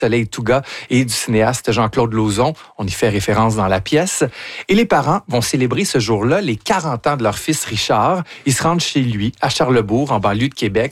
Soleil Touga et du cinéaste Jean-Claude Lauzon. On y fait référence dans la pièce. Et les parents vont célébrer ce jour-là les 40 ans de leur fils Richard. Ils se rendent chez lui, à Charlesbourg, en banlieue de Québec,